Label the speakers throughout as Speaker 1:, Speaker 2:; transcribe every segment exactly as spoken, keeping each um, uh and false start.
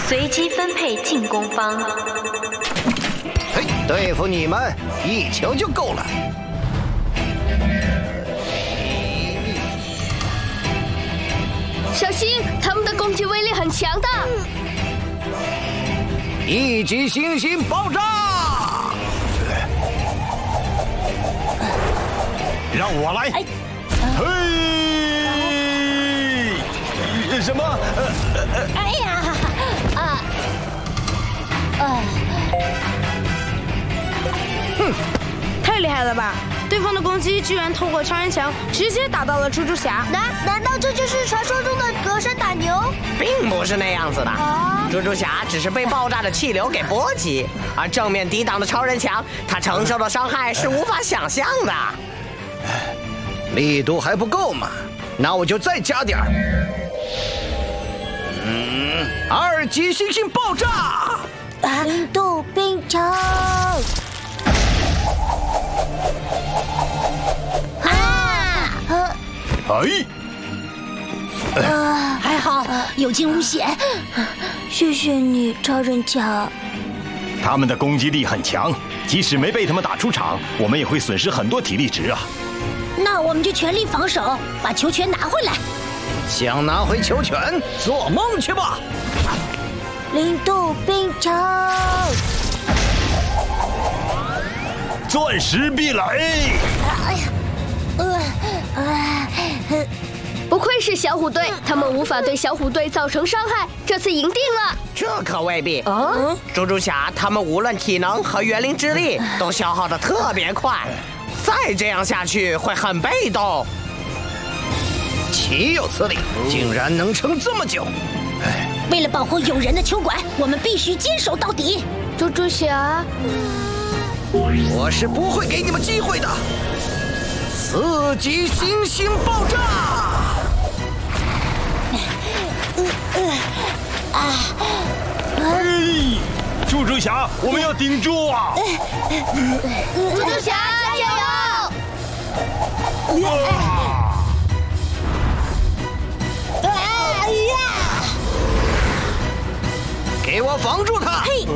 Speaker 1: 随机分配进攻方。
Speaker 2: 嘿，对付你们一球就够了。
Speaker 3: 小心，他们的攻击威力很强的。
Speaker 2: 一级星星爆炸！
Speaker 4: 让我来。
Speaker 3: 哎，
Speaker 4: 嘿，什么？
Speaker 3: 哎呀，啊，啊，
Speaker 5: 哼，太厉害了吧！对方的攻击居然透过超人墙直接打到了猪猪侠。
Speaker 3: 难难道这就是传说中的隔山打牛？
Speaker 6: 并不是那样子的。啊，猪猪侠只是被爆炸的气流给波及，而正面抵挡的超人墙，他承受的伤害是无法想象的。
Speaker 2: 力度还不够嘛？那我就再加点儿。嗯，二级星星爆炸！
Speaker 3: 零度冰球。啊！
Speaker 4: 哎，
Speaker 3: 啊，还好有惊无险。谢谢你，超人强。
Speaker 4: 他们的攻击力很强，即使没被他们打出场，我们也会损失很多体力值啊。
Speaker 3: 那我们就全力防守，把球权拿回来。
Speaker 2: 想拿回球权，做梦去吧！
Speaker 3: 零度冰球。
Speaker 4: 钻石壁垒！
Speaker 3: 哎呀，呃，
Speaker 5: 呃，不愧是小虎队，他们无法对小虎队造成伤害，这次赢定了。
Speaker 6: 这可未必。
Speaker 5: 哦，
Speaker 6: 猪猪侠他们无论体能和园林之力都消耗得特别快，再这样下去会很被动。
Speaker 2: 岂有此理！竟然能撑这么久！
Speaker 3: 为了保护友人的球馆，我们必须坚守到底。
Speaker 5: 猪猪侠。
Speaker 2: 我是不会给你们机会的！四级星星爆炸！
Speaker 4: 哎，猪猪侠，我们要顶住啊！
Speaker 5: 猪猪侠，加油！
Speaker 2: 给我防住他！嘿！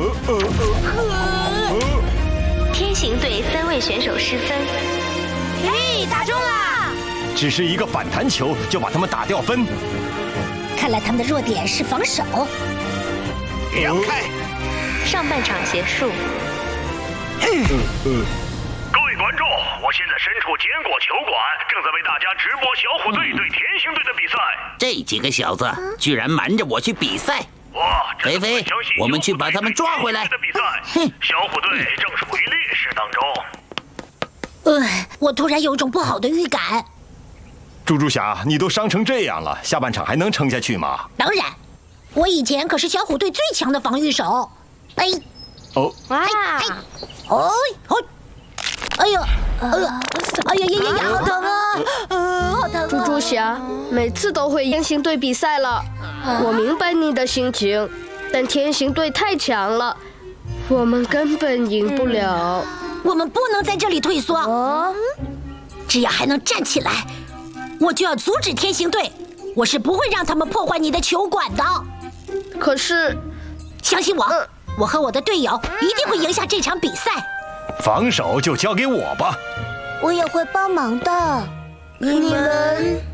Speaker 1: 天行队三位选手失分。
Speaker 5: 嘿，打中了！
Speaker 4: 只是一个反弹球就把他们打掉分。
Speaker 3: 看来他们的弱点是防守。
Speaker 2: 让开！
Speaker 1: 上半场结束。
Speaker 7: 各位观众，我现在身处坚果球馆，正在为大家直播小虎队对天行队的比赛。
Speaker 8: 这几个小子居然瞒着我去比赛！
Speaker 7: 哇，
Speaker 8: 肥肥，我们去把他们抓回来。
Speaker 7: 哼，小虎队正处于劣势当中。
Speaker 3: 呃，我突然有种不好的预感。
Speaker 4: 猪猪侠，你都伤成这样了，下半场还能撑下去吗？
Speaker 3: 当然，我以前可是小虎队最强的防御手。哎，
Speaker 4: 哦，
Speaker 5: 哇！
Speaker 3: 哦哦，哎呦，哎呀，哎呀呀呀，好疼啊！呃，好疼啊！
Speaker 5: 猪猪侠每次都会天行队比赛了，我明白你的心情，但天行队太强了，我们根本赢不了。
Speaker 3: 我们不能在这里退缩。
Speaker 5: 哦，
Speaker 3: 只要还能站起来，我就要阻止天行队。我是不会让他们破坏你的球馆的。
Speaker 5: 可是，
Speaker 3: 相信我，我和我的队友一定会赢下这场比赛。
Speaker 4: 防守就交给我吧。
Speaker 3: 我也会帮忙的。你们